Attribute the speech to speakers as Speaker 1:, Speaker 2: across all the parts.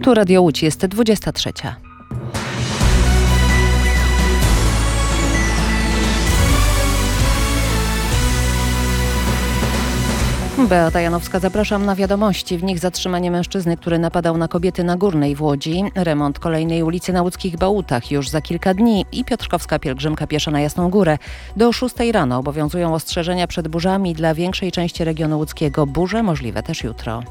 Speaker 1: Tu Radio Łódź, jest 23. Beata Janowska, zapraszam na wiadomości. W nich zatrzymanie mężczyzny, który napadał na kobiety na Górnej w Łodzi, remont kolejnej ulicy na łódzkich Bałutach już za kilka dni i piotrkowska pielgrzymka piesza na Jasną Górę. Do 6 rano obowiązują ostrzeżenia przed burzami dla większej części regionu łódzkiego. Burze możliwe też jutro.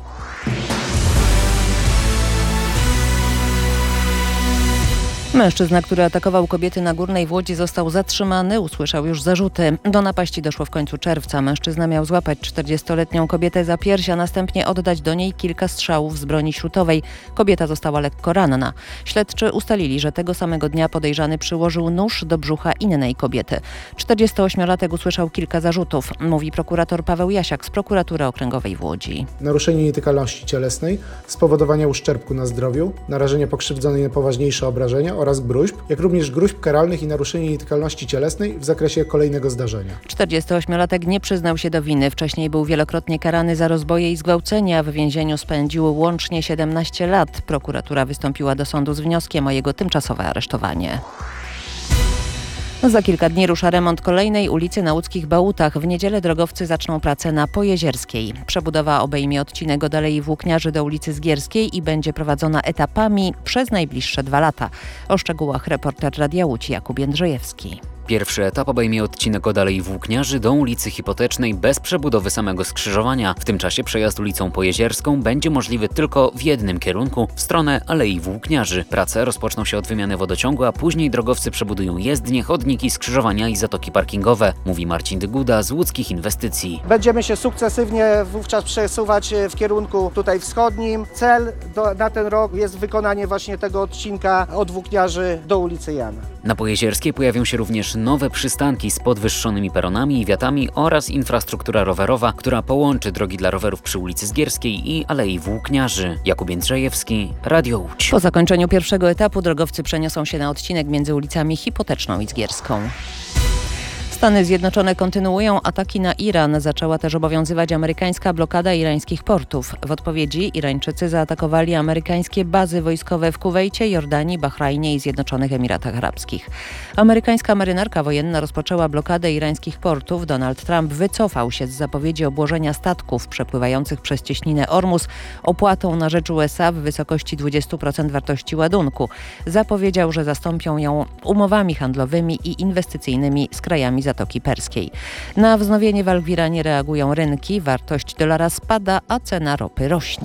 Speaker 1: Mężczyzna, który atakował kobiety na Górnej w Łodzi, został zatrzymany, usłyszał już zarzuty. Do napaści doszło w końcu czerwca. Mężczyzna miał złapać 40-letnią kobietę za pierś, a następnie oddać do niej kilka strzałów z broni śrutowej. Kobieta została lekko ranna. Śledczy ustalili, że tego samego dnia podejrzany przyłożył nóż do brzucha innej kobiety. 48-latek usłyszał kilka zarzutów, mówi prokurator Paweł Jasiak z Prokuratury Okręgowej w Łodzi.
Speaker 2: Naruszenie nietykalności cielesnej, spowodowania uszczerbku na zdrowiu, narażenie pokrzywdzonej na poważniejsze obrażenia oraz gróźb, jak również gróźb karalnych i naruszenie nietykalności cielesnej w zakresie kolejnego zdarzenia.
Speaker 1: 48-latek nie przyznał się do winy. Wcześniej był wielokrotnie karany za rozboje i zgwałcenia. W więzieniu spędził łącznie 17 lat. Prokuratura wystąpiła do sądu z wnioskiem o jego tymczasowe aresztowanie. Za kilka dni rusza remont kolejnej ulicy na łódzkich Bałutach. W niedzielę drogowcy zaczną pracę na Pojezierskiej. Przebudowa obejmie odcinek od Alei Włókniarzy do ulicy Zgierskiej i będzie prowadzona etapami przez najbliższe 2 lata. O szczegółach reporter Radia Łódź Jakub Jędrzejewski.
Speaker 3: Pierwszy etap obejmie odcinek od Alei Włókniarzy do ulicy Hipotecznej bez przebudowy samego skrzyżowania. W tym czasie przejazd ulicą Pojezierską będzie możliwy tylko w jednym kierunku, w stronę Alei Włókniarzy. Prace rozpoczną się od wymiany wodociągu, a później drogowcy przebudują jezdnie, chodniki, skrzyżowania i zatoki parkingowe, mówi Marcin Dyguda z Łódzkich Inwestycji.
Speaker 4: Będziemy się sukcesywnie wówczas przesuwać w kierunku tutaj wschodnim. Cel na ten rok jest wykonanie właśnie tego odcinka od Włókniarzy do ulicy Jana.
Speaker 3: Na Pojezierskiej pojawią się również nowe przystanki z podwyższonymi peronami i wiatami oraz infrastruktura rowerowa, która połączy drogi dla rowerów przy ulicy Zgierskiej i Alei Włókniarzy. Jakub Jędrzejewski, Radio Łódź.
Speaker 1: Po zakończeniu pierwszego etapu drogowcy przeniosą się na odcinek między ulicami Hipoteczną i Zgierską. Stany Zjednoczone kontynuują ataki na Iran. Zaczęła też obowiązywać amerykańska blokada irańskich portów. W odpowiedzi Irańczycy zaatakowali amerykańskie bazy wojskowe w Kuwejcie, Jordanii, Bahrajnie i Zjednoczonych Emiratach Arabskich. Amerykańska marynarka wojenna rozpoczęła blokadę irańskich portów. Donald Trump wycofał się z zapowiedzi obłożenia statków przepływających przez cieśninę Ormus opłatą na rzecz USA w wysokości 20% wartości ładunku. Zapowiedział, że zastąpią ją umowami handlowymi i inwestycyjnymi z krajami Zatoki Perskiej. Na wznowienie walk w Iranie reagują rynki, wartość dolara spada, a cena ropy rośnie.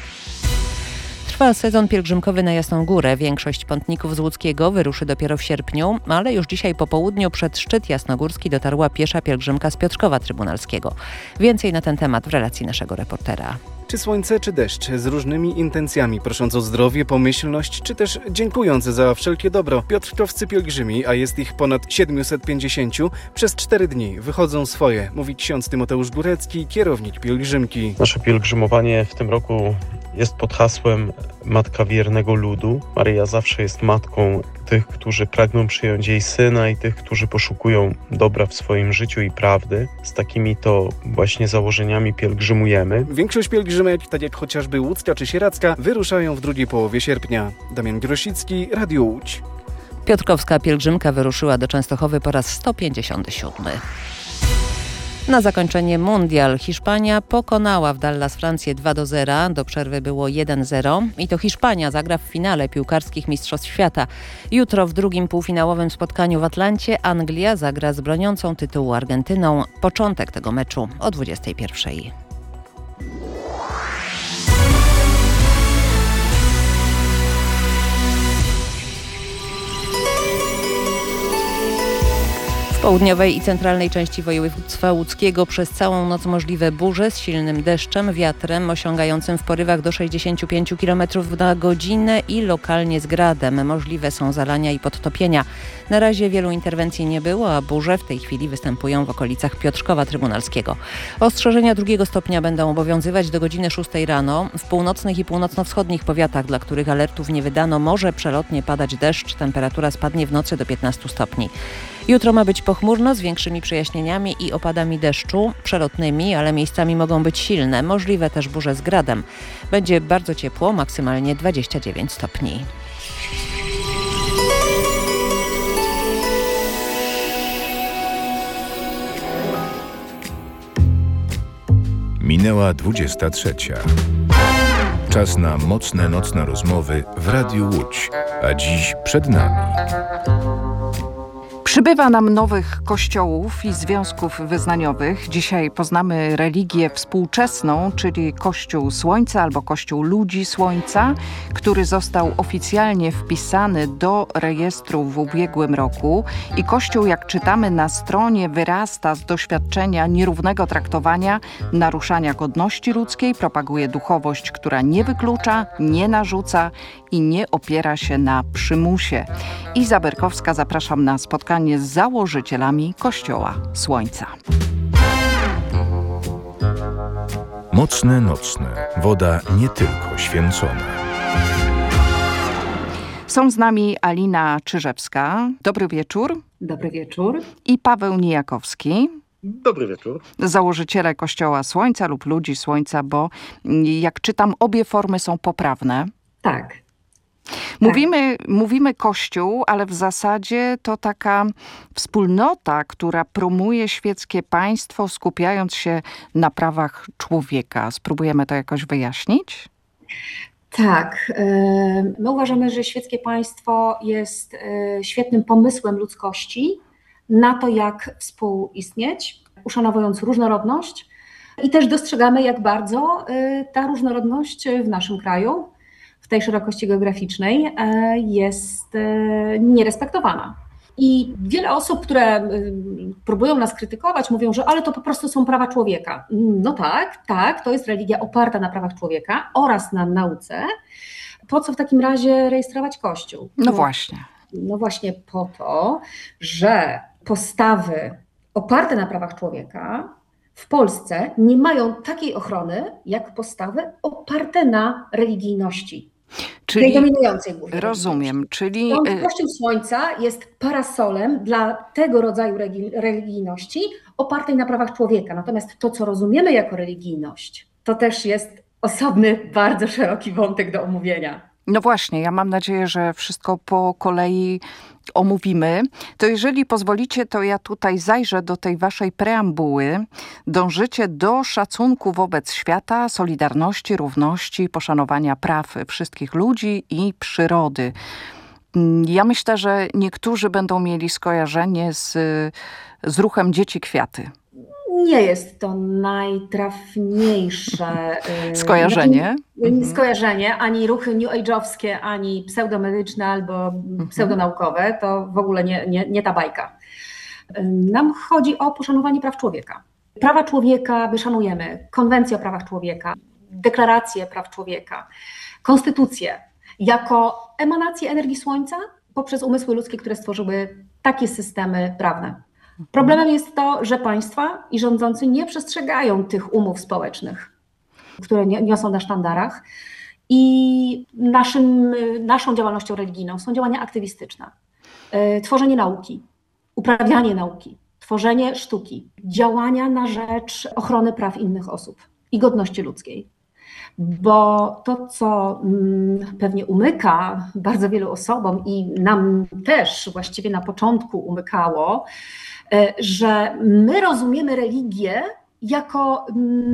Speaker 1: Trwa sezon pielgrzymkowy na Jasną Górę. Większość pątników z Łódzkiego wyruszy dopiero w sierpniu, ale już dzisiaj po południu przed szczyt jasnogórski dotarła piesza pielgrzymka z Piotrkowa Trybunalskiego. Więcej na ten temat w relacji naszego reportera.
Speaker 5: Czy słońce, czy deszcz, z różnymi intencjami, prosząc o zdrowie, pomyślność, czy też dziękując za wszelkie dobro. Piotrkowscy pielgrzymi, a jest ich ponad 750, przez 4 dni wychodzą swoje, mówi ksiądz Tymoteusz Górecki, kierownik pielgrzymki.
Speaker 6: Nasze pielgrzymowanie w tym roku jest pod hasłem Matka Wiernego Ludu. Maryja zawsze jest matką tych, którzy pragną przyjąć jej syna i tych, którzy poszukują dobra w swoim życiu i prawdy. Z takimi to właśnie założeniami pielgrzymujemy.
Speaker 5: Większość pielgrzymek, tak jak chociażby łódzka czy sieradzka, wyruszają w drugiej połowie sierpnia. Damian Grosicki, Radio Łódź.
Speaker 1: Piotrkowska pielgrzymka wyruszyła do Częstochowy po raz 157. Na zakończenie mundial Hiszpania pokonała w Dallas Francję 2-0. Do przerwy było 1-0 i to Hiszpania zagra w finale piłkarskich Mistrzostw Świata. Jutro w drugim półfinałowym spotkaniu w Atlancie Anglia zagra z broniącą tytułu Argentyną. Początek tego meczu o 21:00. W południowej i centralnej części województwa łódzkiego przez całą noc możliwe burze z silnym deszczem, wiatrem osiągającym w porywach do 65 km na godzinę i lokalnie z gradem. Możliwe są zalania i podtopienia. Na razie wielu interwencji nie było, a burze w tej chwili występują w okolicach Piotrkowa Trybunalskiego. Ostrzeżenia 2 stopnia będą obowiązywać do godziny 6 rano. W północnych i północno-wschodnich powiatach, dla których alertów nie wydano, może przelotnie padać deszcz. Temperatura spadnie w nocy do 15 stopni. Jutro ma być pochmurno z większymi przejaśnieniami i opadami deszczu, przelotnymi, ale miejscami mogą być silne, możliwe też burze z gradem. Będzie bardzo ciepło, maksymalnie 29 stopni.
Speaker 7: Minęła 23. Czas na mocne nocne rozmowy w Radiu Łódź, a dziś przed nami.
Speaker 8: Przybywa nam nowych kościołów i związków wyznaniowych. Dzisiaj poznamy religię współczesną, czyli Kościół Słońca albo Kościół Ludzi Słońca, który został oficjalnie wpisany do rejestru w ubiegłym roku. I Kościół, jak czytamy na stronie, wyrasta z doświadczenia nierównego traktowania, naruszania godności ludzkiej, propaguje duchowość, która nie wyklucza, nie narzuca i nie opiera się na przymusie. Iza Berkowska, zapraszam na spotkanie z założycielami Kościoła Słońca.
Speaker 7: Mocne nocne. Woda nie tylko święcona.
Speaker 8: Są z nami Alina Czyżewska. Dobry wieczór.
Speaker 9: Dobry wieczór.
Speaker 8: I Paweł Nijakowski.
Speaker 10: Dobry wieczór.
Speaker 8: Założyciele Kościoła Słońca lub Ludzi Słońca, bo jak czytam, obie formy są poprawne.
Speaker 9: Tak.
Speaker 8: Mówimy Kościół, ale w zasadzie to taka wspólnota, która promuje świeckie państwo, skupiając się na prawach człowieka. Spróbujemy to jakoś wyjaśnić?
Speaker 9: Tak. My uważamy, że świeckie państwo jest świetnym pomysłem ludzkości na to, jak współistnieć, uszanowując różnorodność. I też dostrzegamy, jak bardzo ta różnorodność w naszym kraju, w tej szerokości geograficznej, jest nierespektowana. I wiele osób, które próbują nas krytykować, mówią, że ale to po prostu są prawa człowieka. No tak, to jest religia oparta na prawach człowieka oraz na nauce. Po co w takim razie rejestrować Kościół?
Speaker 8: No właśnie.
Speaker 9: No właśnie po to, że postawy oparte na prawach człowieka w Polsce nie mają takiej ochrony, jak postawy oparte na religijności.
Speaker 8: Czyli
Speaker 9: tej dominującej głównie.
Speaker 8: Rozumiem, czyli
Speaker 9: Kościół Słońca jest parasolem dla tego rodzaju religijności opartej na prawach człowieka. Natomiast to, co rozumiemy jako religijność, to też jest osobny, bardzo szeroki wątek do omówienia.
Speaker 8: No właśnie, ja mam nadzieję, że wszystko po kolei omówimy. To jeżeli pozwolicie, to ja tutaj zajrzę do tej waszej preambuły. Dążycie do szacunku wobec świata, solidarności, równości, poszanowania praw wszystkich ludzi i przyrody. Ja myślę, że niektórzy będą mieli skojarzenie z ruchem Dzieci Kwiaty.
Speaker 9: Nie jest to najtrafniejsze
Speaker 8: skojarzenie.
Speaker 9: Ani ruchy new age'owskie, ani pseudomedyczne albo pseudonaukowe, to w ogóle nie ta bajka. Nam chodzi o poszanowanie praw człowieka. Prawa człowieka my szanujemy, konwencję o prawach człowieka, deklarację praw człowieka, konstytucję jako emanację energii słońca poprzez umysły ludzkie, które stworzyły takie systemy prawne. Problemem jest to, że państwa i rządzący nie przestrzegają tych umów społecznych, które niosą na sztandarach, i naszą działalnością religijną są działania aktywistyczne. Tworzenie nauki, uprawianie nauki, tworzenie sztuki, działania na rzecz ochrony praw innych osób i godności ludzkiej. Bo to, co pewnie umyka bardzo wielu osobom i nam też właściwie na początku umykało, że my rozumiemy religię jako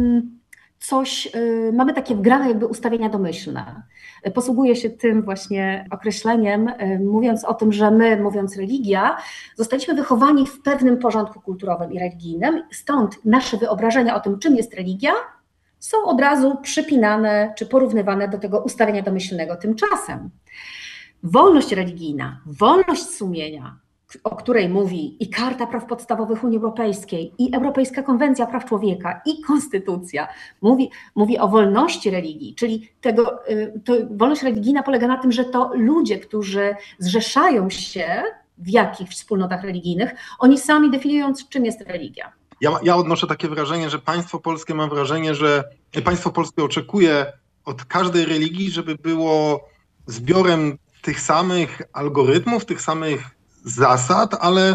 Speaker 9: coś, mamy takie wgrane jakby ustawienia domyślne. Posługuję się tym właśnie określeniem, mówiąc o tym, że my, mówiąc religia, zostaliśmy wychowani w pewnym porządku kulturowym i religijnym, stąd nasze wyobrażenia o tym, czym jest religia, są od razu przypinane czy porównywane do tego ustawienia domyślnego. Tymczasem wolność religijna, wolność sumienia, o której mówi i Karta Praw Podstawowych Unii Europejskiej, i Europejska Konwencja Praw Człowieka, i Konstytucja, mówi o wolności religii, czyli wolność religijna polega na tym, że to ludzie, którzy zrzeszają się w jakichś wspólnotach religijnych, oni sami definiują, czym jest religia.
Speaker 10: Ja odnoszę takie wrażenie, że państwo polskie, mam wrażenie, że państwo polskie oczekuje od każdej religii, żeby było zbiorem tych samych algorytmów, tych samych zasad, ale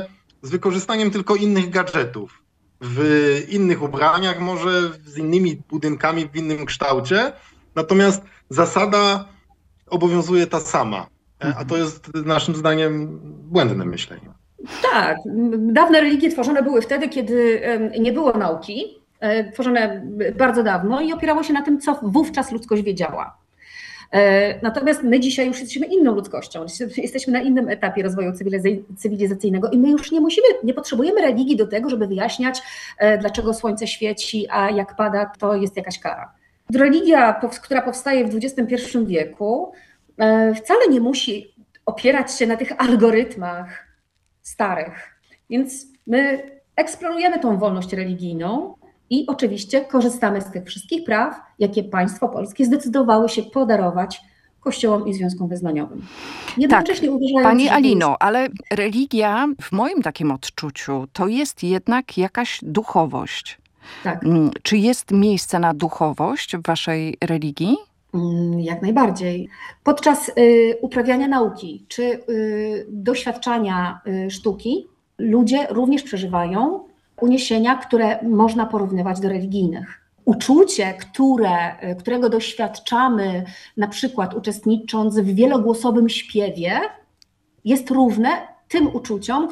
Speaker 10: z wykorzystaniem tylko innych gadżetów, w innych ubraniach, może z innymi budynkami, w innym kształcie. Natomiast zasada obowiązuje ta sama, a to jest naszym zdaniem błędne myślenie.
Speaker 9: Tak, dawne religie tworzone były wtedy, kiedy nie było nauki, tworzone bardzo dawno i opierało się na tym, co wówczas ludzkość wiedziała. Natomiast my dzisiaj już jesteśmy inną ludzkością, jesteśmy na innym etapie rozwoju cywilizacyjnego i my już nie potrzebujemy religii do tego, żeby wyjaśniać, dlaczego słońce świeci, a jak pada, to jest jakaś kara. Religia, która powstaje w XXI wieku, wcale nie musi opierać się na tych algorytmach starych, więc my eksplorujemy tą wolność religijną i oczywiście korzystamy z tych wszystkich praw, jakie państwo polskie zdecydowało się podarować kościołom i związkom wyznaniowym. Jednocześnie
Speaker 8: Pani Alino, ale religia w moim takim odczuciu to jest jednak jakaś duchowość.
Speaker 9: Tak.
Speaker 8: Czy jest miejsce na duchowość w waszej religii?
Speaker 9: Jak najbardziej. Podczas uprawiania nauki czy doświadczania sztuki ludzie również przeżywają uniesienia, które można porównywać do religijnych. Uczucie, którego doświadczamy na przykład uczestnicząc w wielogłosowym śpiewie, jest równe tym uczuciom,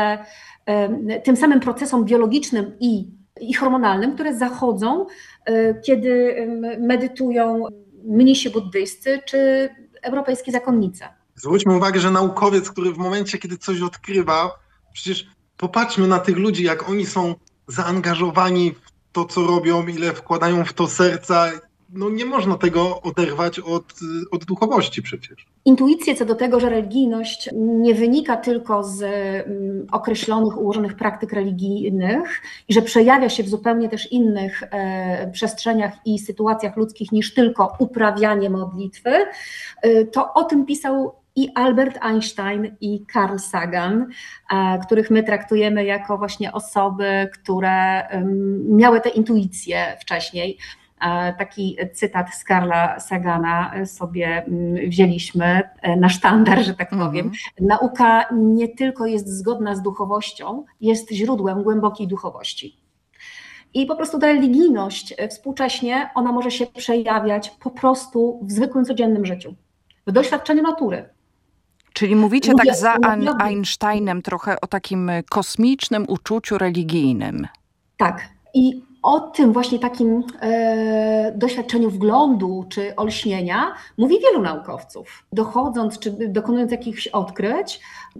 Speaker 9: tym samym procesom biologicznym i hormonalnym, które zachodzą, kiedy medytują mnisi buddyjscy czy europejskie zakonnice.
Speaker 10: Zwróćmy uwagę, że naukowiec, który w momencie, kiedy coś odkrywa, przecież popatrzmy na tych ludzi, jak oni są zaangażowani w to, co robią, ile wkładają w to serca. No nie można tego oderwać od duchowości przecież.
Speaker 9: Intuicje co do tego, że religijność nie wynika tylko z określonych, ułożonych praktyk religijnych i że przejawia się w zupełnie też innych przestrzeniach i sytuacjach ludzkich niż tylko uprawianie modlitwy, to o tym pisał i Albert Einstein, i Carl Sagan, których my traktujemy jako właśnie osoby, które miały te intuicje wcześniej. Taki cytat z Carla Sagana sobie wzięliśmy na sztandar, że tak powiem. Nauka nie tylko jest zgodna z duchowością, jest źródłem głębokiej duchowości. I po prostu ta religijność współcześnie, ona może się przejawiać po prostu w zwykłym, codziennym życiu, w doświadczeniu natury.
Speaker 8: Czyli mówicie tak za Einsteinem trochę o takim kosmicznym uczuciu religijnym.
Speaker 9: Tak. I o tym właśnie takim doświadczeniu wglądu czy olśnienia mówi wielu naukowców. Dochodząc czy dokonując jakichś odkryć,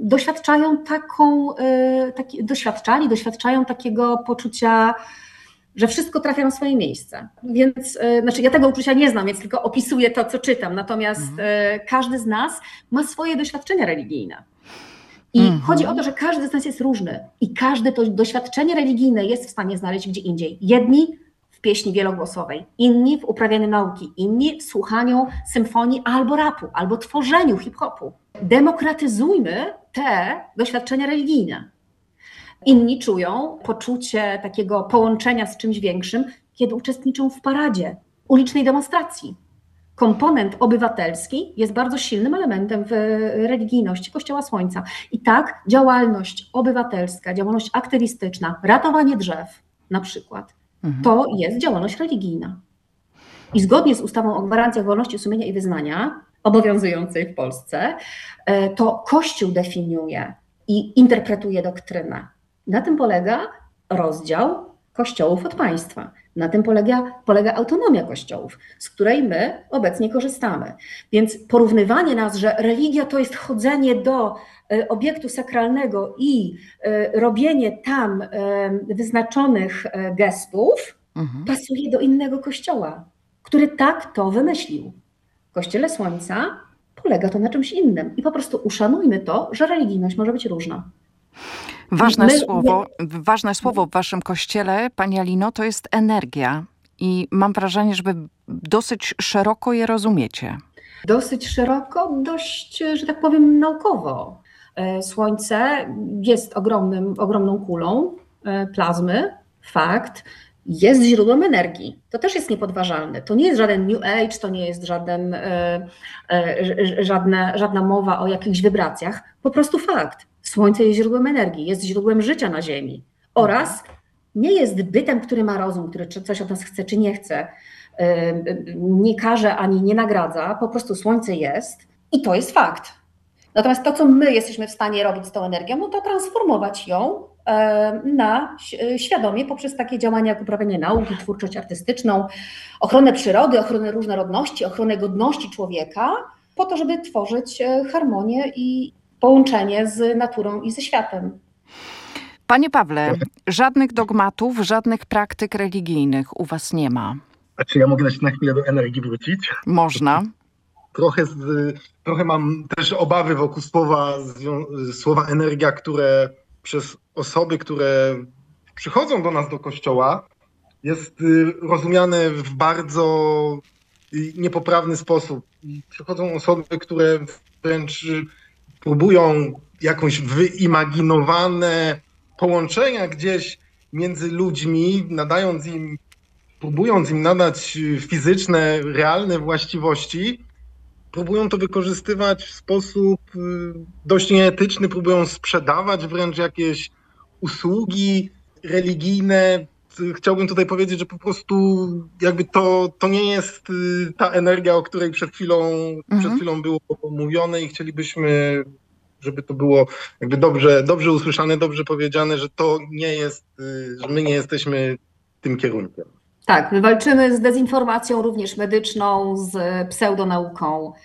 Speaker 9: doświadczają takiego poczucia, że wszystko trafia na swoje miejsce. Więc, ja tego uczucia nie znam, więc tylko opisuję to, co czytam. Natomiast każdy z nas ma swoje doświadczenia religijne. I chodzi o to, że każdy z nas jest różny i każde to doświadczenie religijne jest w stanie znaleźć gdzie indziej. Jedni w pieśni wielogłosowej, inni w uprawianiu nauki, inni w słuchaniu symfonii albo rapu, albo tworzeniu hip-hopu. Demokratyzujmy te doświadczenia religijne. Inni czują poczucie takiego połączenia z czymś większym, kiedy uczestniczą w paradzie, ulicznej demonstracji. Komponent obywatelski jest bardzo silnym elementem w religijności Kościoła Słońca. I tak działalność obywatelska, działalność aktywistyczna, ratowanie drzew na przykład, to jest działalność religijna. I zgodnie z ustawą o gwarancjach wolności sumienia i wyznania, obowiązującej w Polsce, to Kościół definiuje i interpretuje doktrynę. Na tym polega rozdział kościołów od państwa. Na tym polega autonomia kościołów, z której my obecnie korzystamy. Więc porównywanie nas, że religia to jest chodzenie do obiektu sakralnego i robienie tam wyznaczonych gestów, pasuje do innego kościoła, który tak to wymyślił. W Kościele Słońca polega to na czymś innym i po prostu uszanujmy to, że religijność może być różna.
Speaker 8: Ważne słowo w waszym kościele, pani Alino, to jest energia. I mam wrażenie, że wy dosyć szeroko je rozumiecie.
Speaker 9: Dosyć szeroko, dość, że tak powiem, naukowo. Słońce jest ogromną kulą plazmy, fakt. Jest źródłem energii. To też jest niepodważalne. To nie jest żaden New Age, to nie jest żadna mowa o jakichś wibracjach. Po prostu fakt. Słońce jest źródłem energii, jest źródłem życia na Ziemi oraz nie jest bytem, który ma rozum, który coś od nas chce czy nie chce, nie karze ani nie nagradza, po prostu Słońce jest i to jest fakt. Natomiast to, co my jesteśmy w stanie robić z tą energią, no to transformować ją na świadomie poprzez takie działania jak uprawianie nauki, twórczość artystyczną, ochronę przyrody, ochronę różnorodności, ochronę godności człowieka, po to, żeby tworzyć harmonię i połączenie z naturą i ze światem.
Speaker 8: Panie Pawle, żadnych dogmatów, żadnych praktyk religijnych u was nie ma.
Speaker 10: A czy ja mogę na chwilę do energii wrócić?
Speaker 8: Można.
Speaker 10: Trochę mam też obawy wokół słowa energia, które przez osoby, które przychodzą do nas do kościoła, jest rozumiane w bardzo niepoprawny sposób. Przychodzą osoby, które wręcz próbują jakąś wyimaginowane połączenia gdzieś między ludźmi, próbując im nadać fizyczne, realne właściwości, próbują to wykorzystywać w sposób dość nieetyczny, próbują sprzedawać wręcz jakieś usługi religijne. Chciałbym tutaj powiedzieć, że po prostu jakby to nie jest ta energia, o której przed chwilą było mówione i chcielibyśmy, żeby to było jakby dobrze usłyszane, dobrze powiedziane, że to nie jest, że my nie jesteśmy tym kierunkiem.
Speaker 9: Tak, my walczymy z dezinformacją również medyczną, z pseudonauką.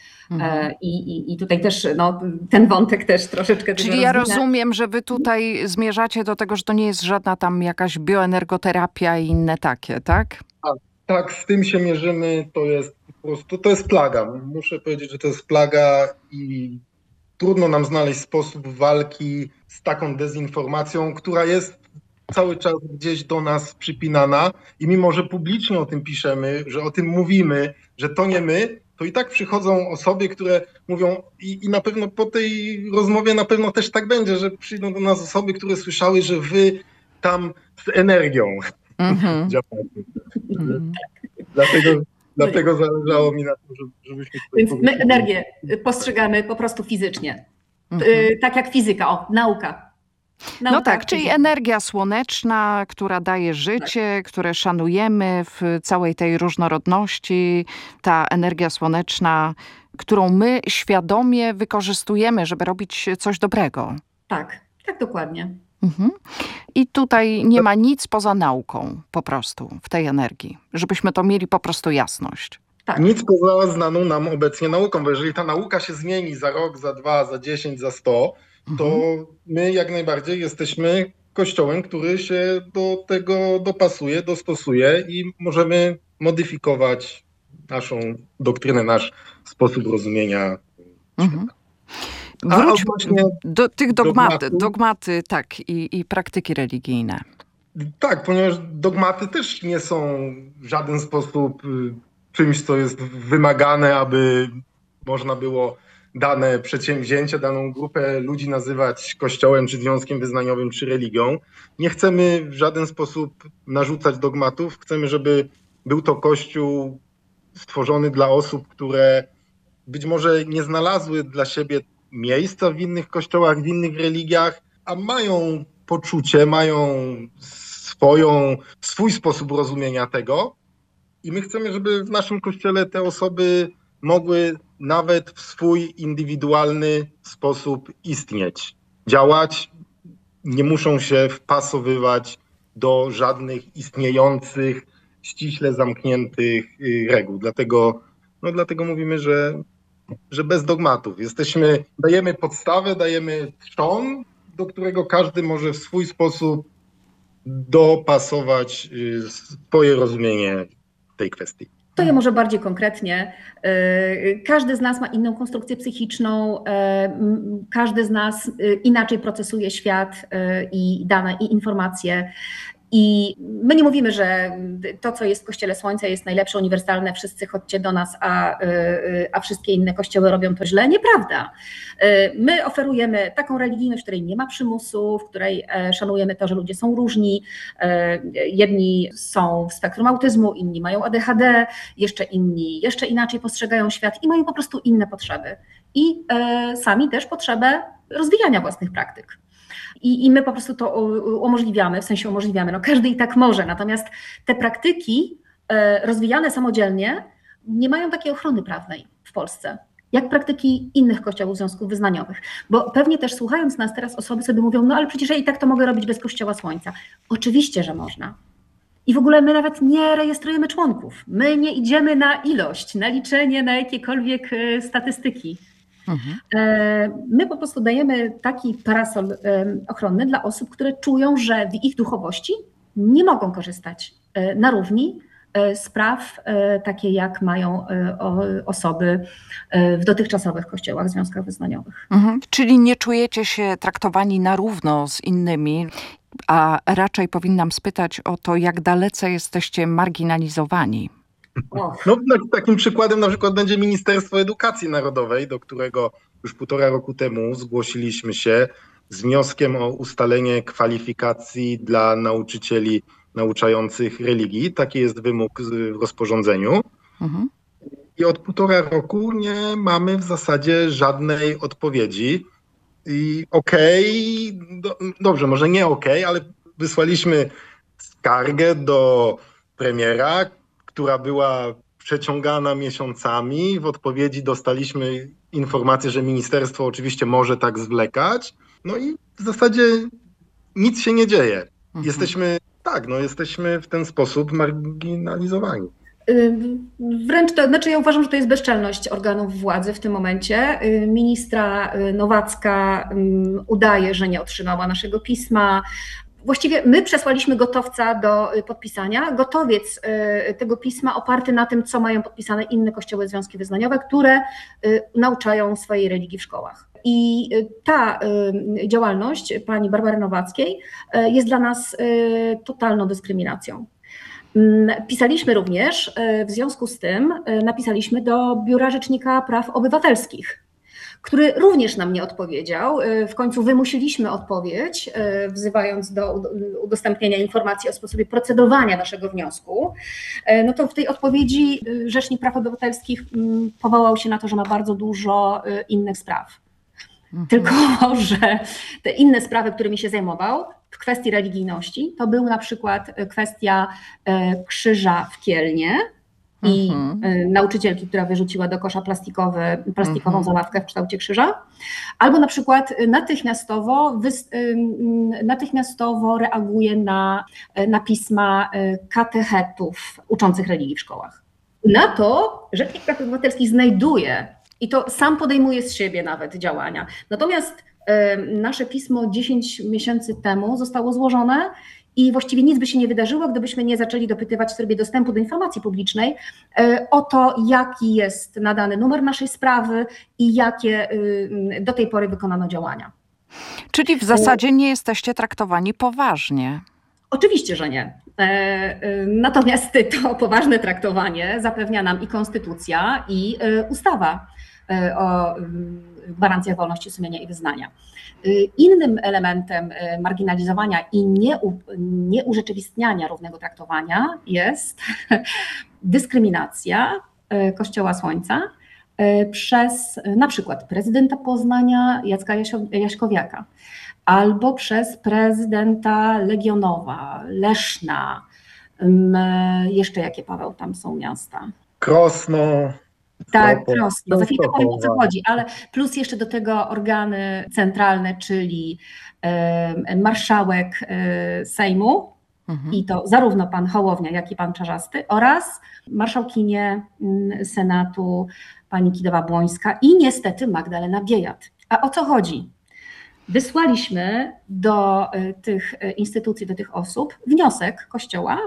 Speaker 9: I tutaj też ten wątek też troszeczkę...
Speaker 8: Czyli ja rozumiem, że wy tutaj zmierzacie do tego, że to nie jest żadna tam jakaś bioenergoterapia i inne takie, tak?
Speaker 10: Tak, z tym się mierzymy, to jest po prostu, to jest plaga. Muszę powiedzieć, że to jest plaga i trudno nam znaleźć sposób walki z taką dezinformacją, która jest cały czas gdzieś do nas przypinana i mimo, że publicznie o tym piszemy, że o tym mówimy, że to nie my, to i tak przychodzą osoby, które mówią i na pewno po tej rozmowie na pewno też tak będzie, że przyjdą do nas osoby, które słyszały, że wy tam z energią działacie. Dlatego zależało mi na tym, żebyśmy...
Speaker 9: Więc my energię postrzegamy po prostu fizycznie. Tak jak fizyka, nauka.
Speaker 8: No tak, czyli energia słoneczna, która daje życie, które szanujemy w całej tej różnorodności. Ta energia słoneczna, którą my świadomie wykorzystujemy, żeby robić coś dobrego.
Speaker 9: Tak dokładnie.
Speaker 8: I tutaj nie ma nic poza nauką po prostu w tej energii, żebyśmy to mieli po prostu jasność.
Speaker 9: Tak.
Speaker 10: Nic poza znaną nam obecnie nauką, bo jeżeli ta nauka się zmieni za rok, za 2, za 10, za 100, to my jak najbardziej jesteśmy kościołem, który się do tego dopasuje, dostosuje i możemy modyfikować naszą doktrynę, nasz sposób rozumienia świata.
Speaker 8: Wróćmy do tych dogmaty tak, i praktyki religijne.
Speaker 10: Tak, ponieważ dogmaty też nie są w żaden sposób czymś, co jest wymagane, aby można było dane przedsięwzięcie, daną grupę ludzi nazywać kościołem, czy związkiem wyznaniowym, czy religią. Nie chcemy w żaden sposób narzucać dogmatów. Chcemy, żeby był to kościół stworzony dla osób, które być może nie znalazły dla siebie miejsca w innych kościołach, w innych religiach, a mają poczucie, mają swój sposób rozumienia tego. I my chcemy, żeby w naszym kościele te osoby mogły nawet w swój indywidualny sposób istnieć, działać, nie muszą się wpasowywać do żadnych istniejących, ściśle zamkniętych reguł. Dlatego mówimy, że bez dogmatów. Dajemy podstawę, dajemy trzon, do którego każdy może w swój sposób dopasować swoje rozumienie tej kwestii.
Speaker 9: To ja może bardziej konkretnie. Każdy z nas ma inną konstrukcję psychiczną, każdy z nas inaczej procesuje świat i dane i informacje. I my nie mówimy, że to, co jest w Kościele Słońca, jest najlepsze, uniwersalne, wszyscy chodźcie do nas, a wszystkie inne kościoły robią to źle. Nieprawda. My oferujemy taką religijność, w której nie ma przymusu, w której szanujemy to, że ludzie są różni. Jedni są w spektrum autyzmu, inni mają ADHD, jeszcze inni jeszcze inaczej postrzegają świat i mają po prostu inne potrzeby. I sami też potrzebę rozwijania własnych praktyk. I my po prostu to umożliwiamy, w sensie umożliwiamy, no każdy i tak może, natomiast te praktyki rozwijane samodzielnie nie mają takiej ochrony prawnej w Polsce, jak praktyki innych kościołów, związków wyznaniowych. Bo pewnie też słuchając nas teraz osoby sobie mówią, no ale przecież ja i tak to mogę robić bez Kościoła Słońca. Oczywiście, że można. I w ogóle my nawet nie rejestrujemy członków. My nie idziemy na ilość, na liczenie, na jakiekolwiek statystyki. My po prostu dajemy taki parasol ochronny dla osób, które czują, że w ich duchowości nie mogą korzystać na równi z praw takie, jak mają osoby w dotychczasowych kościołach, związkach wyznaniowych.
Speaker 8: Czyli nie czujecie się traktowani na równo z innymi, a raczej powinnam spytać o to, jak dalece jesteście marginalizowani.
Speaker 10: No, takim przykładem na przykład będzie Ministerstwo Edukacji Narodowej, do którego już 1,5 roku temu zgłosiliśmy się z wnioskiem o ustalenie kwalifikacji dla nauczycieli nauczających religii. Taki jest wymóg w rozporządzeniu. I od 1,5 roku nie mamy w zasadzie żadnej odpowiedzi. I dobrze, może nie ale wysłaliśmy skargę do premiera, która była przeciągana miesiącami. W odpowiedzi dostaliśmy informację, że ministerstwo oczywiście może tak zwlekać. No i w zasadzie nic się nie dzieje. Jesteśmy w ten sposób marginalizowani.
Speaker 9: Wręcz ja uważam, że to jest bezczelność organów władzy w tym momencie. Ministra Nowacka udaje, że nie otrzymała naszego pisma. Właściwie my przesłaliśmy gotowca do podpisania. Gotowiec tego pisma oparty na tym, co mają podpisane inne kościoły, związki wyznaniowe, które nauczają swojej religii w szkołach. I ta działalność pani Barbary Nowackiej jest dla nas totalną dyskryminacją. Pisaliśmy również, w związku z tym napisaliśmy do Biura Rzecznika Praw Obywatelskich, który również nam nie odpowiedział. W końcu wymusiliśmy odpowiedź, wzywając do udostępnienia informacji o sposobie procedowania naszego wniosku. No to w tej odpowiedzi Rzecznik Praw Obywatelskich powołał się na to, że ma bardzo dużo innych spraw. Tylko, że te inne sprawy, którymi się zajmował w kwestii religijności, to był na przykład kwestia krzyża w Kielnie i nauczycielki, która wyrzuciła do kosza plastikową załatkę w kształcie krzyża, albo na przykład natychmiastowo reaguje na pisma katechetów uczących religii w szkołach. Na to Rzecznik Praw Obywatelskich znajduje i to sam podejmuje z siebie nawet działania. Natomiast nasze pismo 10 miesięcy temu zostało złożone i właściwie nic by się nie wydarzyło, gdybyśmy nie zaczęli dopytywać w trybie dostępu do informacji publicznej o to, jaki jest nadany numer naszej sprawy i jakie do tej pory wykonano działania.
Speaker 8: Czyli w zasadzie nie jesteście traktowani poważnie.
Speaker 9: Oczywiście, że nie. Natomiast to poważne traktowanie zapewnia nam i konstytucja, i ustawa o gwarancjach wolności sumienia i wyznania. Innym elementem marginalizowania i nieurzeczywistniania równego traktowania jest dyskryminacja Kościoła Słońca przez na przykład prezydenta Poznania Jacka Jaśkowiaka, albo przez prezydenta Legionowa, Leszna, jeszcze jakie, Paweł, tam są miasta?
Speaker 10: Krosno.
Speaker 9: Tak, Krosno. Za chwilę powiem, o co chodzi, ale plus jeszcze do tego organy centralne, czyli marszałek Sejmu, i to zarówno pan Hołownia, jak i pan Czarzasty, oraz marszałkinie Senatu pani Kidawa-Błońska i niestety Magdalena Biejat. A o co chodzi? Wysłaliśmy do tych instytucji, do tych osób wniosek Kościoła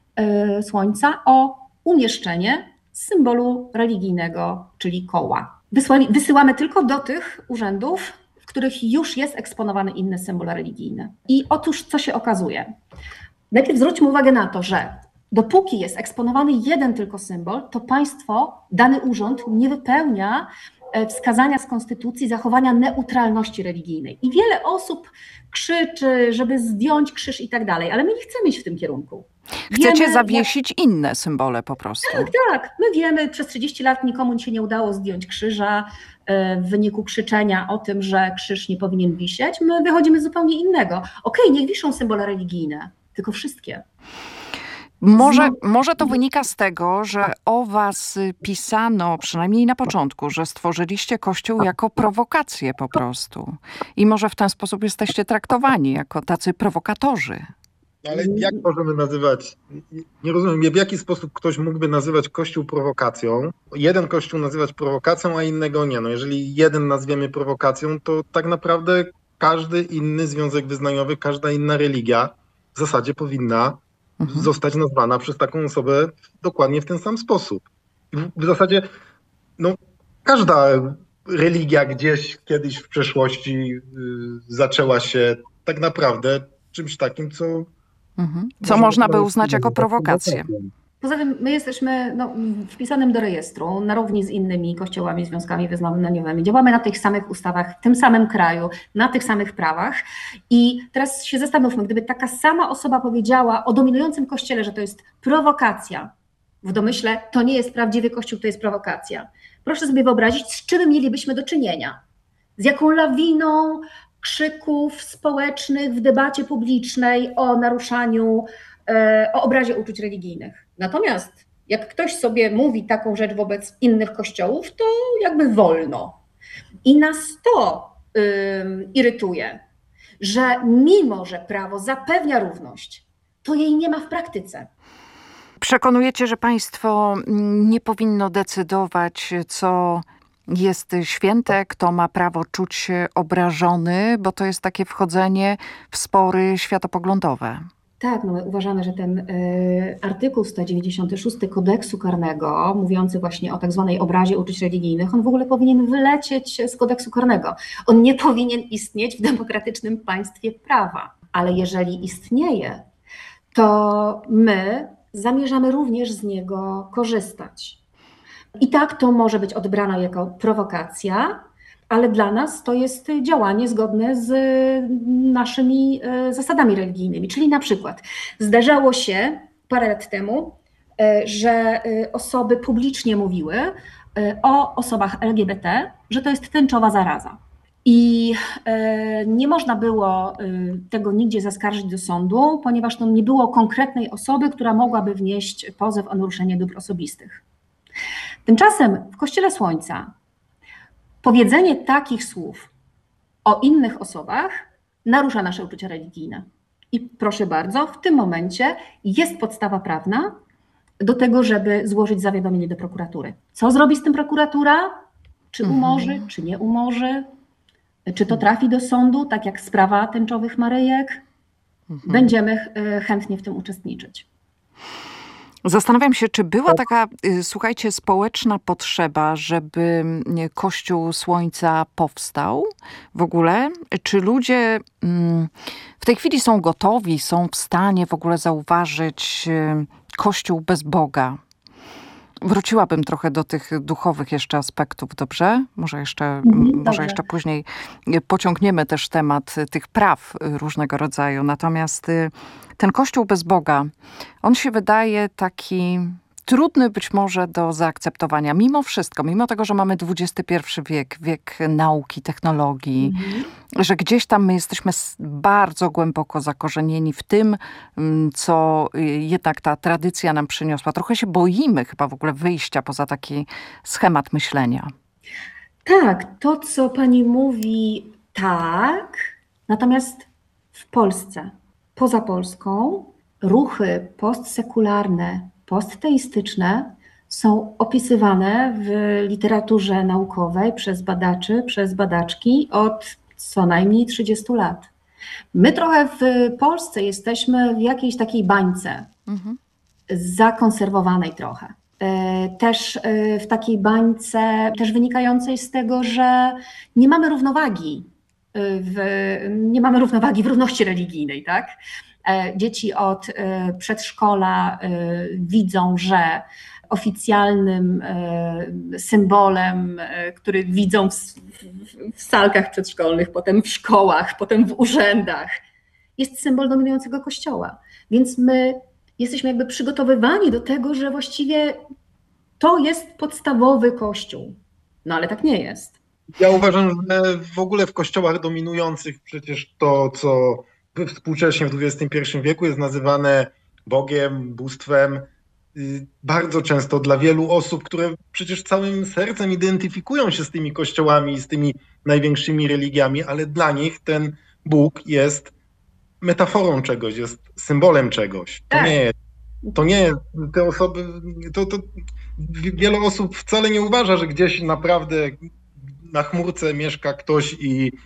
Speaker 9: Słońca o umieszczenie symbolu religijnego, czyli koła. Wysyłamy tylko do tych urzędów, w których już jest eksponowany inny symbol religijny. I otóż co się okazuje? Najpierw zwróćmy uwagę na to, że dopóki jest eksponowany jeden tylko symbol, to państwo, dany urząd nie wypełnia wskazania z konstytucji zachowania neutralności religijnej. I wiele osób krzyczy, żeby zdjąć krzyż i tak dalej, ale my nie chcemy iść w tym kierunku.
Speaker 8: Chcecie zawiesić inne symbole po prostu.
Speaker 9: Tak. My wiemy, przez 30 lat nikomu się nie udało zdjąć krzyża w wyniku krzyczenia o tym, że krzyż nie powinien wisieć. My wychodzimy z zupełnie innego. Okej, niech wiszą symbole religijne, tylko wszystkie.
Speaker 8: Może to wynika z tego, że o was pisano, przynajmniej na początku, że stworzyliście Kościół jako prowokację po prostu. I może w ten sposób jesteście traktowani jako tacy prowokatorzy.
Speaker 10: Ale jak możemy nazywać, nie rozumiem, w jaki sposób ktoś mógłby nazywać Kościół prowokacją, jeden Kościół nazywać prowokacją, a innego nie. No jeżeli jeden nazwiemy prowokacją, to tak naprawdę każdy inny związek wyznaniowy, każda inna religia w zasadzie powinna zostać nazwana przez taką osobę dokładnie w ten sam sposób. I w zasadzie każda religia gdzieś kiedyś w przeszłości zaczęła się tak naprawdę czymś takim,
Speaker 8: co można by uznać jako prowokację.
Speaker 9: Poza tym my jesteśmy wpisanym do rejestru na równi z innymi kościołami, związkami wyznaniowymi. Działamy na tych samych ustawach, w tym samym kraju, na tych samych prawach. I teraz się zastanówmy, gdyby taka sama osoba powiedziała o dominującym kościele, że to jest prowokacja, w domyśle to nie jest prawdziwy kościół, to jest prowokacja. Proszę sobie wyobrazić, z czym mielibyśmy do czynienia. Z jaką lawiną krzyków społecznych w debacie publicznej o naruszaniu, o obrazie uczuć religijnych. Natomiast jak ktoś sobie mówi taką rzecz wobec innych kościołów, to jakby wolno. I nas to irytuje, że mimo, że prawo zapewnia równość, to jej nie ma w praktyce.
Speaker 8: Przekonujecie, że państwo nie powinno decydować, co jest święte, kto ma prawo czuć się obrażony, bo to jest takie wchodzenie w spory światopoglądowe.
Speaker 9: Tak, my uważamy, że ten artykuł 196 kodeksu karnego, mówiący właśnie o tak zwanej obrazie uczuć religijnych, on w ogóle powinien wylecieć z kodeksu karnego. On nie powinien istnieć w demokratycznym państwie prawa. Ale jeżeli istnieje, to my zamierzamy również z niego korzystać. I tak to może być odebrane jako prowokacja, ale dla nas to jest działanie zgodne z naszymi zasadami religijnymi. Czyli na przykład zdarzało się parę lat temu, że osoby publicznie mówiły o osobach LGBT, że to jest tęczowa zaraza. I nie można było tego nigdzie zaskarżyć do sądu, ponieważ nie było konkretnej osoby, która mogłaby wnieść pozew o naruszenie dóbr osobistych. Tymczasem w Kościele Słońca powiedzenie takich słów o innych osobach narusza nasze uczucia religijne. I proszę bardzo, w tym momencie jest podstawa prawna do tego, żeby złożyć zawiadomienie do prokuratury. Co zrobi z tym prokuratura? Czy umorzy, czy nie umorzy? Czy to trafi do sądu, tak jak sprawa tęczowych Maryjek? Będziemy chętnie w tym uczestniczyć.
Speaker 8: Zastanawiam się, czy była taka, słuchajcie, społeczna potrzeba, żeby Kościół Słońca powstał w ogóle? Czy ludzie w tej chwili są gotowi, są w stanie w ogóle zauważyć Kościół bez Boga? Wróciłabym trochę do tych duchowych jeszcze aspektów, dobrze? Może jeszcze później pociągniemy też temat tych praw różnego rodzaju. Natomiast ten Kościół bez Boga, on się wydaje taki trudny być może do zaakceptowania. Mimo wszystko, mimo tego, że mamy XXI wiek, wiek nauki, technologii, że gdzieś tam my jesteśmy bardzo głęboko zakorzenieni w tym, co jednak ta tradycja nam przyniosła. Trochę się boimy chyba w ogóle wyjścia poza taki schemat myślenia.
Speaker 9: Tak, to co pani mówi, tak. Natomiast w Polsce, poza Polską, ruchy postsekularne, postteistyczne są opisywane w literaturze naukowej przez badaczy, przez badaczki od co najmniej 30 lat. My trochę w Polsce jesteśmy w jakiejś takiej bańce, zakonserwowanej trochę. Też w takiej bańce, też wynikającej z tego, że nie mamy równowagi w równości religijnej, tak? Dzieci od przedszkola widzą, że oficjalnym symbolem, który widzą w salkach przedszkolnych, potem w szkołach, potem w urzędach, jest symbol dominującego kościoła. Więc my jesteśmy jakby przygotowywani do tego, że właściwie to jest podstawowy Kościół. No ale tak nie jest.
Speaker 10: Ja uważam, że w ogóle w kościołach dominujących przecież to, co współcześnie w XXI wieku jest nazywane Bogiem, bóstwem, bardzo często dla wielu osób, które przecież całym sercem identyfikują się z tymi kościołami, z tymi największymi religiami, ale dla nich ten Bóg jest metaforą czegoś, jest symbolem czegoś. To nie jest, te osoby, to wiele osób wcale nie uważa, że gdzieś naprawdę na chmurce mieszka ktoś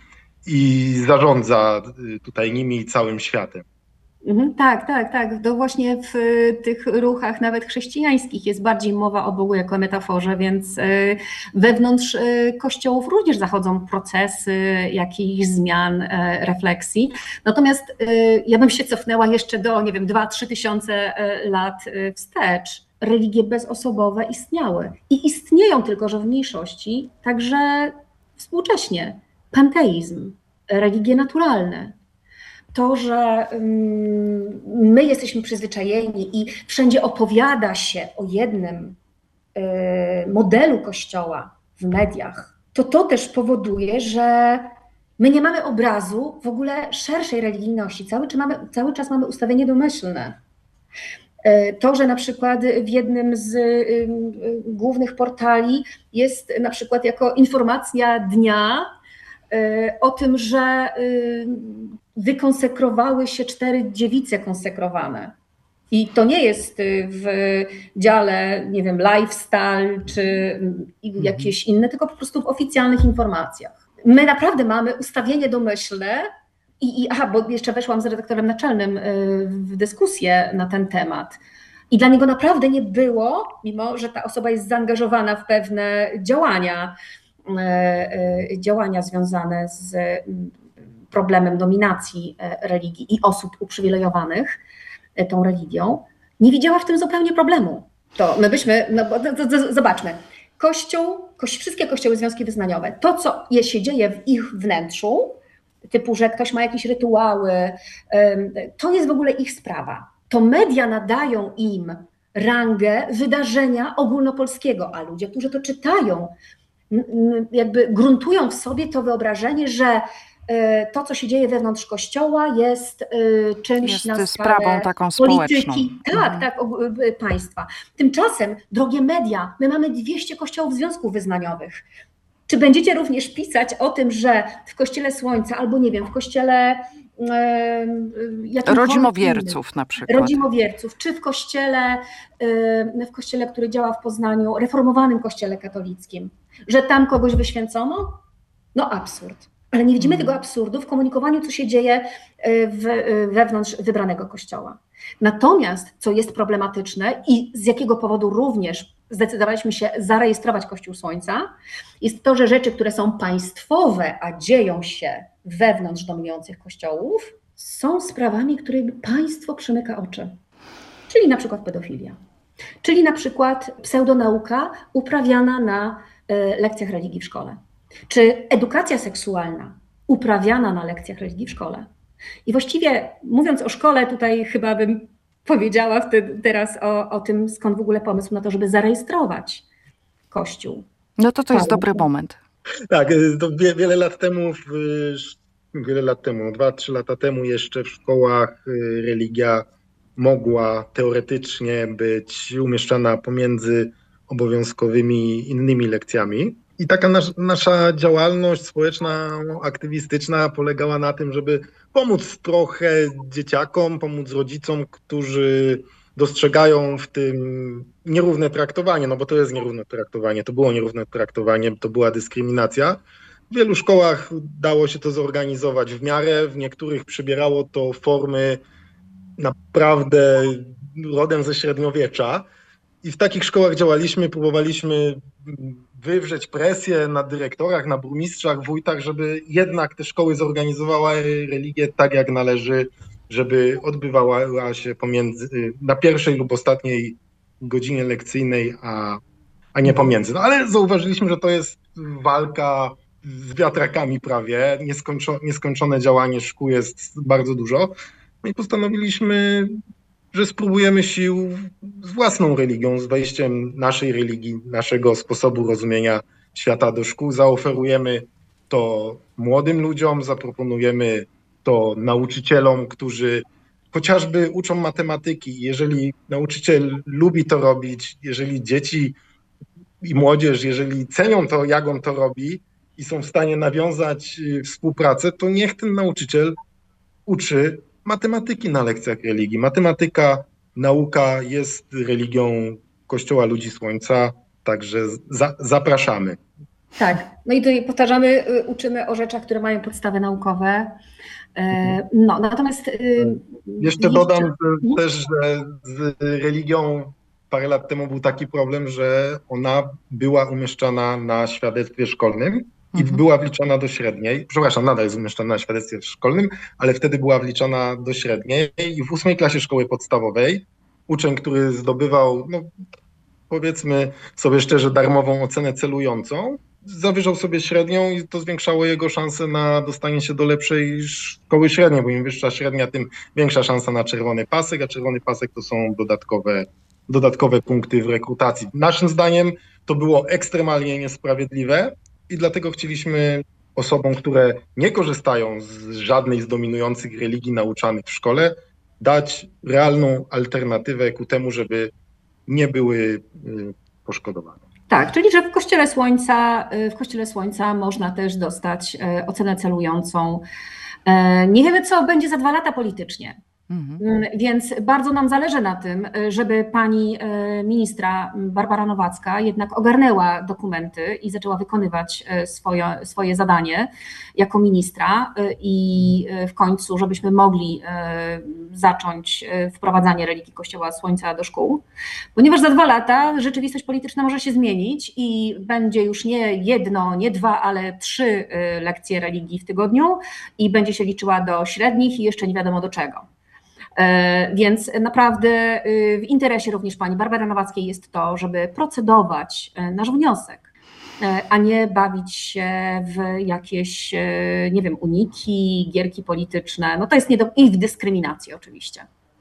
Speaker 10: i zarządza tutaj nimi i całym światem.
Speaker 9: Tak. To właśnie w tych ruchach nawet chrześcijańskich jest bardziej mowa o Bogu jako metaforze, więc wewnątrz kościołów również zachodzą procesy jakichś zmian, refleksji. Natomiast ja bym się cofnęła jeszcze do, 2-3 tysiące lat wstecz. Religie bezosobowe istniały i istnieją, tylko że w mniejszości, także współcześnie. Panteizm, religie naturalne. To, że my jesteśmy przyzwyczajeni i wszędzie opowiada się o jednym modelu Kościoła w mediach, to też powoduje, że my nie mamy obrazu w ogóle szerszej religijności. Cały czas mamy ustawienie domyślne. To, że na przykład w jednym z głównych portali jest na przykład jako informacja dnia o tym, że wykonsekrowały się 4 dziewice konsekrowane. I to nie jest w dziale, lifestyle czy jakieś inne, tylko po prostu w oficjalnych informacjach. My naprawdę mamy ustawienie domyślne bo jeszcze weszłam z redaktorem naczelnym w dyskusję na ten temat. I dla niego naprawdę nie było, mimo że ta osoba jest zaangażowana w pewne działania związane z problemem dominacji religii i osób uprzywilejowanych tą religią, nie widziała w tym zupełnie problemu. To my byśmy, zobaczmy, wszystkie kościoły, związki wyznaniowe, to co się dzieje w ich wnętrzu, typu, że ktoś ma jakieś rytuały, to jest w ogóle ich sprawa. To media nadają im rangę wydarzenia ogólnopolskiego, a ludzie, którzy to czytają, jakby gruntują w sobie to wyobrażenie, że to, co się dzieje wewnątrz Kościoła jest czymś
Speaker 8: jest
Speaker 9: na
Speaker 8: sprawą taką
Speaker 9: polityki,
Speaker 8: społeczną.
Speaker 9: Państwa. Tymczasem, drogie media, my mamy 200 kościołów związków wyznaniowych. Czy będziecie również pisać o tym, że w Kościele Słońca albo w Kościele
Speaker 8: Rodzimowierców na przykład.
Speaker 9: Rodzimowierców, czy w kościele, który działa w Poznaniu, reformowanym kościele katolickim, że tam kogoś wyświęcono? No absurd. Ale nie widzimy tego absurdu w komunikowaniu, co się dzieje wewnątrz wybranego kościoła. Natomiast, co jest problematyczne i z jakiego powodu również zdecydowaliśmy się zarejestrować Kościół Słońca, jest to, że rzeczy, które są państwowe, a dzieją się wewnątrz dominujących kościołów, są sprawami, które państwo przymyka oczy. Czyli na przykład pedofilia. Czyli na przykład pseudonauka uprawiana na lekcjach religii w szkole. Czy edukacja seksualna uprawiana na lekcjach religii w szkole. I właściwie mówiąc o szkole, tutaj chyba bym powiedziała teraz o tym, skąd w ogóle pomysł na to, żeby zarejestrować Kościół.
Speaker 8: No to jest dobry moment.
Speaker 10: Tak, to wiele lat temu, 2-3 lata temu jeszcze w szkołach religia mogła teoretycznie być umieszczana pomiędzy obowiązkowymi innymi lekcjami. I taka nasza działalność społeczna, aktywistyczna polegała na tym, żeby pomóc trochę dzieciakom, pomóc rodzicom, którzy dostrzegają w tym nierówne traktowanie, no bo to jest nierówne traktowanie, to było nierówne traktowanie, to była dyskryminacja. W wielu szkołach dało się to zorganizować w miarę, w niektórych przybierało to formy naprawdę rodem ze średniowiecza. I w takich szkołach działaliśmy, próbowaliśmy wywrzeć presję na dyrektorach, na burmistrzach, wójtach, żeby jednak te szkoły zorganizowały religię tak jak należy, żeby odbywała się na pierwszej lub ostatniej godzinie lekcyjnej, a nie pomiędzy. No ale zauważyliśmy, że to jest walka z wiatrakami prawie, nieskończone działanie szkół jest bardzo dużo. No i postanowiliśmy, że spróbujemy sił z własną religią, z wejściem naszej religii, naszego sposobu rozumienia świata do szkół. Zaoferujemy to młodym ludziom, zaproponujemy to nauczycielom, którzy chociażby uczą matematyki. Jeżeli nauczyciel lubi to robić, jeżeli dzieci i młodzież, jeżeli cenią to, jak on to robi i są w stanie nawiązać współpracę, to niech ten nauczyciel uczy matematyki na lekcjach religii. Matematyka, nauka jest religią Kościoła Ludzi Słońca, także zapraszamy.
Speaker 9: Tak, no i tutaj powtarzamy, uczymy o rzeczach, które mają podstawy naukowe. No, natomiast...
Speaker 10: Jeszcze dodam też, że z religią parę lat temu był taki problem, że ona była umieszczana na świadectwie szkolnym i była wliczana do średniej. Przepraszam, nadal jest umieszczana na świadectwie szkolnym, ale wtedy była wliczana do średniej i w 8 klasie szkoły podstawowej uczeń, który zdobywał, no powiedzmy sobie szczerze, darmową ocenę celującą, zawyżał sobie średnią i to zwiększało jego szanse na dostanie się do lepszej szkoły średniej, bo im wyższa średnia, tym większa szansa na czerwony pasek, a czerwony pasek to są dodatkowe punkty w rekrutacji. Naszym zdaniem to było ekstremalnie niesprawiedliwe i dlatego chcieliśmy osobom, które nie korzystają z żadnej z dominujących religii nauczanych w szkole, dać realną alternatywę ku temu, żeby nie były poszkodowane.
Speaker 9: Tak, czyli że w Kościele Słońca można też dostać ocenę celującą. Nie wiemy, co będzie za 2 lata politycznie. Więc bardzo nam zależy na tym, żeby pani ministra Barbara Nowacka jednak ogarnęła dokumenty i zaczęła wykonywać swoje zadanie jako ministra i w końcu, żebyśmy mogli zacząć wprowadzanie religii Kościoła Słońca do szkół, ponieważ za 2 lata rzeczywistość polityczna może się zmienić i będzie już nie 1, nie 2, ale 3 lekcje religii w tygodniu i będzie się liczyła do średnich i jeszcze nie wiadomo do czego. Więc naprawdę w interesie również pani Barbary Nowackiej jest to, żeby procedować nasz wniosek, a nie bawić się w jakieś, nie wiem, uniki, gierki polityczne. No to jest i w dyskryminację oczywiście.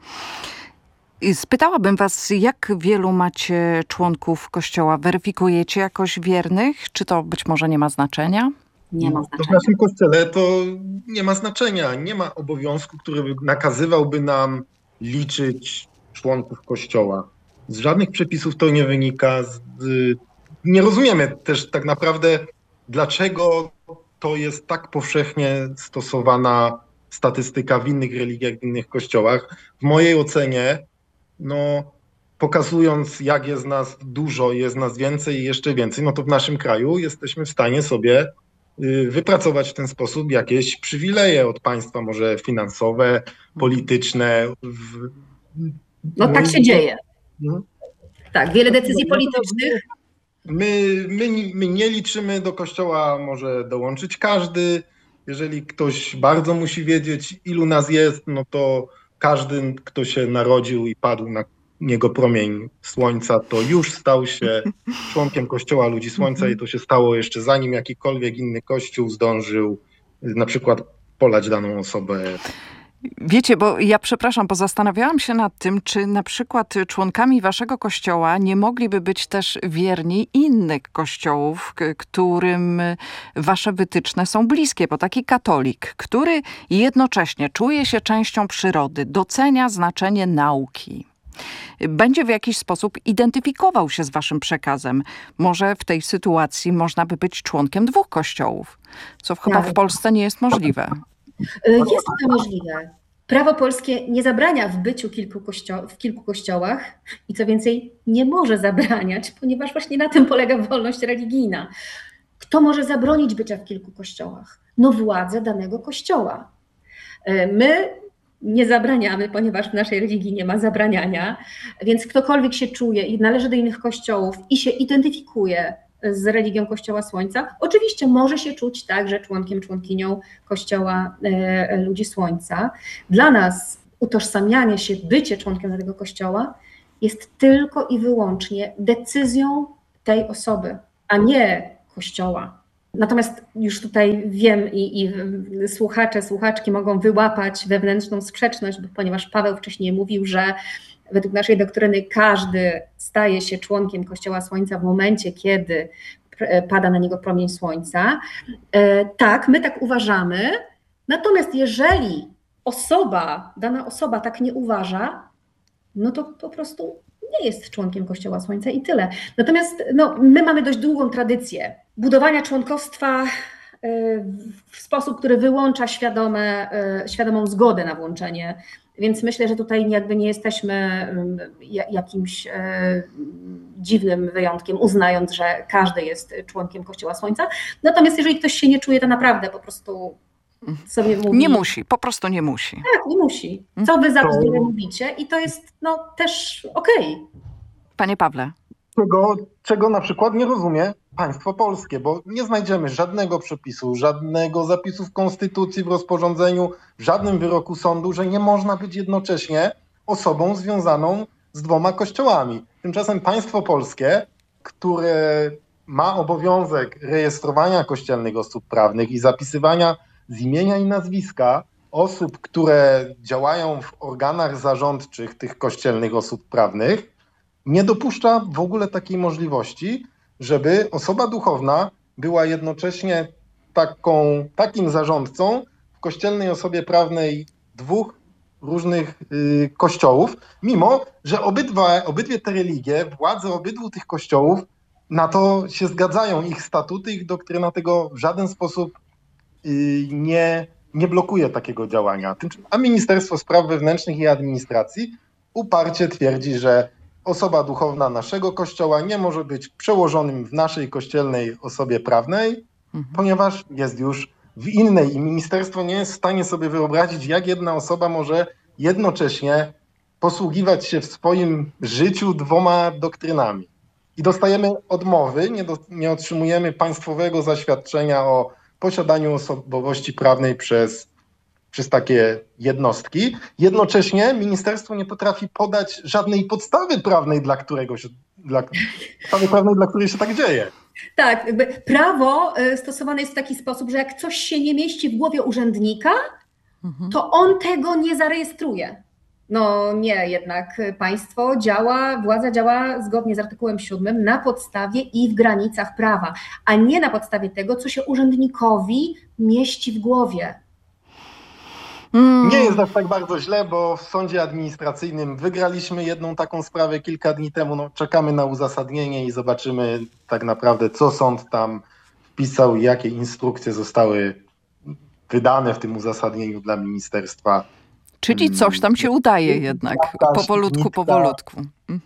Speaker 8: Spytałabym was, jak wielu macie członków Kościoła? Weryfikujecie jakoś wiernych? Czy to być może nie ma znaczenia?
Speaker 9: Nie ma znaczenia.
Speaker 10: W naszym kościele to nie ma znaczenia. Nie ma obowiązku, który by nakazywałby nam liczyć członków kościoła. Z żadnych przepisów to nie wynika. Nie rozumiemy też tak naprawdę, dlaczego to jest tak powszechnie stosowana statystyka w innych religiach, w innych kościołach. W mojej ocenie, pokazując, jak jest nas dużo, jest nas więcej i jeszcze więcej, no to w naszym kraju jesteśmy w stanie sobie wypracować w ten sposób jakieś przywileje od państwa, może finansowe, polityczne.
Speaker 9: No tak się dzieje. Tak, wiele decyzji politycznych.
Speaker 10: My nie liczymy, do kościoła może dołączyć każdy. Jeżeli ktoś bardzo musi wiedzieć, ilu nas jest, no to każdy, kto się narodził i padł na niego promień słońca, to już stał się członkiem Kościoła Ludzi Słońca i to się stało jeszcze zanim jakikolwiek inny kościół zdążył na przykład polać daną osobę.
Speaker 8: Wiecie, bo ja przepraszam, bo zastanawiałam się nad tym, czy na przykład członkami waszego kościoła nie mogliby być też wierni innych kościołów, którym wasze wytyczne są bliskie, bo taki katolik, który jednocześnie czuje się częścią przyrody, docenia znaczenie nauki, będzie w jakiś sposób identyfikował się z waszym przekazem. Może w tej sytuacji można by być członkiem 2 kościołów, co chyba w Polsce nie jest możliwe.
Speaker 9: Jest to możliwe. Prawo polskie nie zabrania w byciu w kilku kościołach i co więcej nie może zabraniać, ponieważ właśnie na tym polega wolność religijna. Kto może zabronić bycia w kilku kościołach? No władze danego kościoła. My nie zabraniamy, ponieważ w naszej religii nie ma zabraniania, więc ktokolwiek się czuje i należy do innych kościołów i się identyfikuje z religią Kościoła Słońca, oczywiście może się czuć także członkiem, członkinią Kościoła Ludzi Słońca. Dla nas utożsamianie się, bycie członkiem tego kościoła jest tylko i wyłącznie decyzją tej osoby, a nie kościoła. Natomiast już tutaj wiem i słuchacze, słuchaczki mogą wyłapać wewnętrzną sprzeczność, ponieważ Paweł wcześniej mówił, że według naszej doktryny każdy staje się członkiem Kościoła Słońca w momencie, kiedy pada na niego promień słońca. Tak, my tak uważamy, natomiast jeżeli dana osoba tak nie uważa, no to po prostu nie jest członkiem Kościoła Słońca i tyle. Natomiast my mamy dość długą tradycję budowania członkostwa w sposób, który wyłącza świadomą zgodę na włączenie. Więc myślę, że tutaj jakby nie jesteśmy jakimś dziwnym wyjątkiem, uznając, że każdy jest członkiem Kościoła Słońca. Natomiast jeżeli ktoś się nie czuje, to naprawdę po prostu sobie mówi...
Speaker 8: Nie musi, po prostu nie musi.
Speaker 9: Tak, nie musi. Co wy za bzdury mówicie i to jest też okej.
Speaker 8: Panie Pawle.
Speaker 10: Czego na przykład nie rozumie państwo polskie, bo nie znajdziemy żadnego przepisu, żadnego zapisu w konstytucji, w rozporządzeniu, w żadnym wyroku sądu, że nie można być jednocześnie osobą związaną z 2 kościołami. Tymczasem państwo polskie, które ma obowiązek rejestrowania kościelnych osób prawnych i zapisywania z imienia i nazwiska osób, które działają w organach zarządczych tych kościelnych osób prawnych, nie dopuszcza w ogóle takiej możliwości, żeby osoba duchowna była jednocześnie takim zarządcą w kościelnej osobie prawnej 2 różnych kościołów, mimo że obydwie te religie, władze obydwu tych kościołów na to się zgadzają. Ich statuty, ich doktryna tego w żaden sposób nie blokuje takiego działania. A Ministerstwo Spraw Wewnętrznych i Administracji uparcie twierdzi, że osoba duchowna naszego kościoła nie może być przełożonym w naszej kościelnej osobie prawnej, ponieważ jest już w innej i ministerstwo nie jest w stanie sobie wyobrazić, jak jedna osoba może jednocześnie posługiwać się w swoim życiu 2 doktrynami. I dostajemy odmowy, nie otrzymujemy państwowego zaświadczenia o posiadaniu osobowości prawnej przez takie jednostki. Jednocześnie ministerstwo nie potrafi podać żadnej podstawy prawnej, dla której się tak dzieje.
Speaker 9: Tak, jakby prawo stosowane jest w taki sposób, że jak coś się nie mieści w głowie urzędnika, to on tego nie zarejestruje. No nie, jednak władza działa zgodnie z artykułem 7 na podstawie i w granicach prawa, a nie na podstawie tego, co się urzędnikowi mieści w głowie.
Speaker 10: Nie jest aż tak bardzo źle, bo w sądzie administracyjnym wygraliśmy jedną taką sprawę kilka dni temu. Czekamy na uzasadnienie i zobaczymy tak naprawdę, co sąd tam wpisał i jakie instrukcje zostały wydane w tym uzasadnieniu dla ministerstwa.
Speaker 8: Czyli coś tam się udaje jednak, powolutku.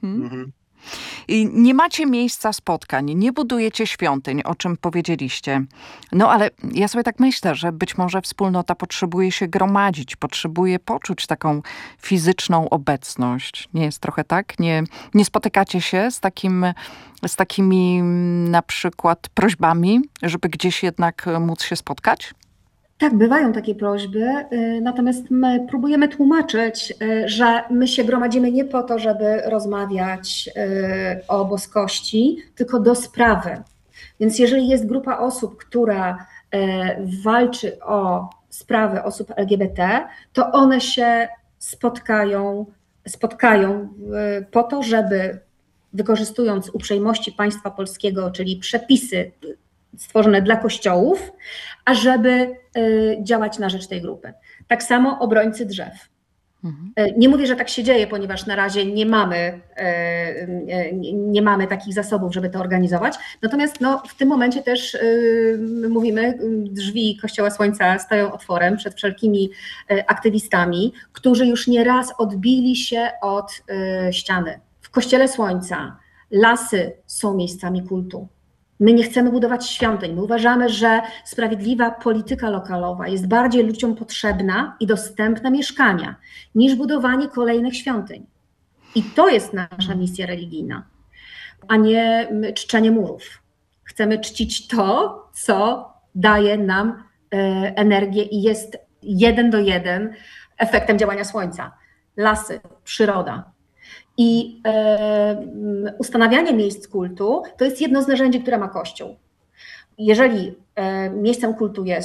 Speaker 8: I nie macie miejsca spotkań, nie budujecie świątyń, o czym powiedzieliście. No ale ja sobie tak myślę, że być może wspólnota potrzebuje się gromadzić, potrzebuje poczuć taką fizyczną obecność. Nie jest trochę tak? Nie spotykacie się z takimi na przykład prośbami, żeby gdzieś jednak móc się spotkać?
Speaker 9: Tak, bywają takie prośby, natomiast my próbujemy tłumaczyć, że my się gromadzimy nie po to, żeby rozmawiać o boskości, tylko do sprawy. Więc jeżeli jest grupa osób, która walczy o sprawy osób LGBT, to one się spotkają po to, żeby wykorzystując uprzejmości państwa polskiego, czyli przepisy stworzone dla kościołów, ażeby działać na rzecz tej grupy. Tak samo obrońcy drzew. Nie mówię, że tak się dzieje, ponieważ na razie nie mamy takich zasobów, żeby to organizować. Natomiast w tym momencie też mówimy, drzwi Kościoła Słońca stoją otworem przed wszelkimi aktywistami, którzy już nieraz odbili się od ściany. W Kościele Słońca lasy są miejscami kultu. My nie chcemy budować świątyń. My uważamy, że sprawiedliwa polityka lokalowa jest bardziej ludziom potrzebna i dostępna mieszkania niż budowanie kolejnych świątyń. I to jest nasza misja religijna, a nie czczenie murów. Chcemy czcić to, co daje nam energię i jest 1:1 efektem działania Słońca. Lasy, przyroda. I ustanawianie miejsc kultu to jest jedno z narzędzi, które ma Kościół. jeżeli miejscem kultu jest